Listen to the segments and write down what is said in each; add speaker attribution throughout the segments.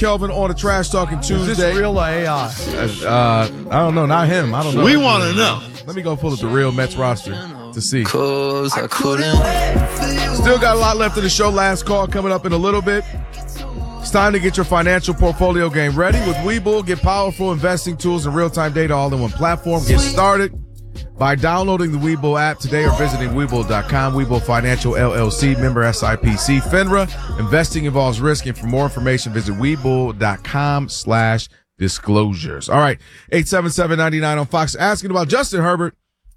Speaker 1: Kelvin on a Trash Talking Tuesday.
Speaker 2: Is this real or AI?
Speaker 1: I don't know. Not him. I don't know.
Speaker 3: We want to know.
Speaker 1: Let me go pull up the real Mets roster to see.
Speaker 3: 'Cause I couldn't wait for you.
Speaker 1: Still got a lot left of the show. Last call coming up in a little bit. It's time to get your financial portfolio game ready with Webull. Get powerful investing tools and real-time data all in one platform. Get started by downloading the Webull app today or visiting Webull.com. Webull Financial LLC, member SIPC, FINRA. Investing involves risk, and for more information, visit Webull.com/disclosures. All right, 877-99 on Fox. Asking about Justin Herbert.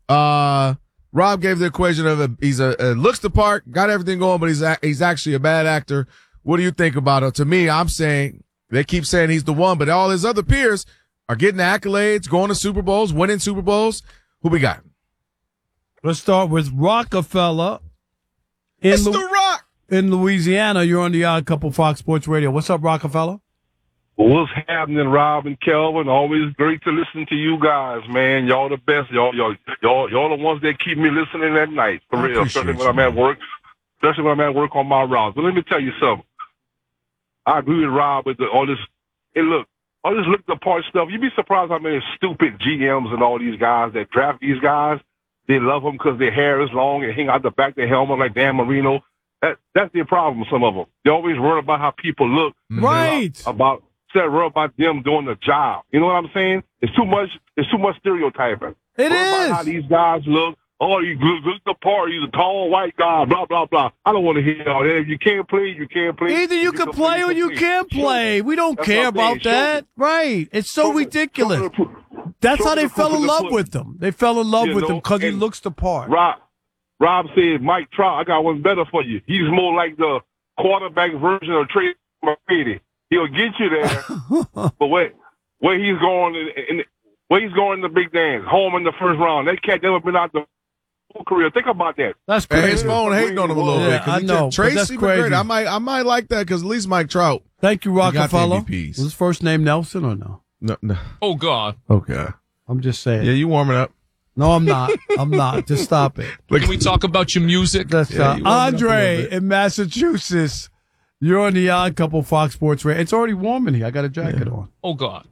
Speaker 1: Rob gave the equation of he's looks the part, got everything going, but he's actually a bad actor. What do you think about it? To me, I'm saying they keep saying he's the one, but all his other peers are getting accolades, going to Super Bowls, winning Super Bowls. Who we got?
Speaker 2: Let's start with Rockefeller.
Speaker 1: It's The Rock.
Speaker 2: In Louisiana, you're on the Odd Couple Fox Sports Radio. What's up, Rockefeller?
Speaker 4: What's happening, Rob and Kelvin? Always great to listen to you guys, man. Y'all the best. Y'all the ones that keep me listening at night, for real. Especially when I'm at work. Especially when I'm at work on my routes. But let me tell you something. I agree with Rob with all this. And look, all this look the part stuff. You'd be surprised how many stupid GMs and all these guys that draft these guys. They love them because their hair is long and hang out the back of their helmet like Dan Marino. That's their problem. Some of them. They always worry about how people look.
Speaker 2: Right.
Speaker 4: Instead of worry about them doing the job. You know what I'm saying? It's too much stereotyping.
Speaker 2: It
Speaker 4: worry
Speaker 2: is.
Speaker 4: about how these guys look. Oh, you look the part. He's a tall white guy. Blah blah blah. I don't want to hear all that. If you can't play, you can't play.
Speaker 2: Either you can play or you can't play. We don't care about that. Right. It's so ridiculous. That's how they fell in love with him. They fell in love with him because he looks the part.
Speaker 4: Rob said, Mike Trout, I got one better for you. He's more like the quarterback version of Trey McGrady. He'll get you there, but where he's going in the big dance, home in the first round. That cat never been out the whole career. Think about that.
Speaker 2: That's crazy.
Speaker 1: Hey, his phone hating on him a little bit.
Speaker 2: I know.
Speaker 1: Tracy
Speaker 2: crazy.
Speaker 1: McGrady, I might like that because at least Mike Trout.
Speaker 2: Thank you, Rockefeller.
Speaker 1: Got the MVPs.
Speaker 2: Was his first name Nelson or no?
Speaker 1: No.
Speaker 5: Oh, God.
Speaker 1: Okay.
Speaker 2: I'm just saying.
Speaker 1: Yeah, you warming up.
Speaker 2: No, I'm not. I'm not. Just stop it.
Speaker 5: Can we talk about your music?
Speaker 2: That's Andre in Massachusetts. You're on the Odd Couple Fox Sports Radio. It's already warm in here. I got a jacket on.
Speaker 5: Oh, God.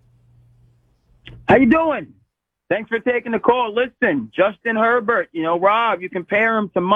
Speaker 6: How you doing? Thanks for taking the call. Listen, Justin Herbert, Rob, you compare him to